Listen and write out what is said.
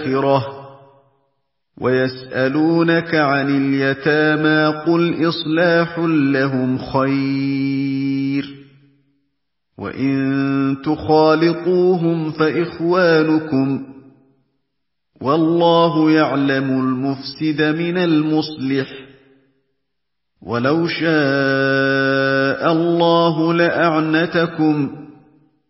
الْآخِرَةِ ۖ وَيَسْأَلُونَكَ عَنِ الْيَتَامَىٰ قُلْ إِصْلَاحٌ لَّهُمْ خَيْرٌ ۖ وَإِن تُخَالِطُوهُمْ فَإِخْوَانُكُمْ ۚ وَاللَّهُ يَعْلَمُ الْمُفْسِدَ مِنَ الْمُصْلِحِ ۚ وَلَوْ شَاءَ اللَّهُ لَأَعْنَتَكُمْ ۚ